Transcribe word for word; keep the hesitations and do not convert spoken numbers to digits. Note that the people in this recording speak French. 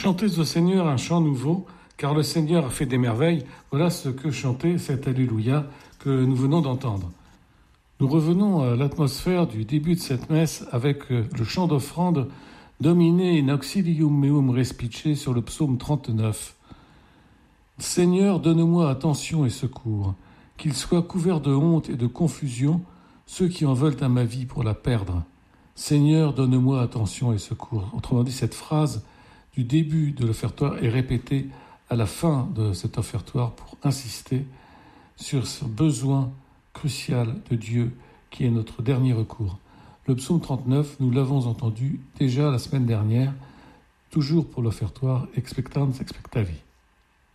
Chantez au Seigneur un chant nouveau, car le Seigneur a fait des merveilles. Voilà ce que chantait cet Alléluia que nous venons d'entendre. Nous revenons à l'atmosphère du début de cette messe avec le chant d'offrande Domine in auxilium meum respice sur le psaume trente-neuf. Seigneur, donne-moi attention et secours, qu'ils soient couverts de honte et de confusion ceux qui en veulent à ma vie pour la perdre. Seigneur, donne-moi attention et secours. Autrement dit, cette phrase du début de l'offertoire est répétée à la fin de cet offertoire pour insister sur ce besoin crucial de Dieu qui est notre dernier recours. Le psaume trente-neuf, nous l'avons entendu déjà la semaine dernière, toujours pour l'offertoire Expectans Expectavi.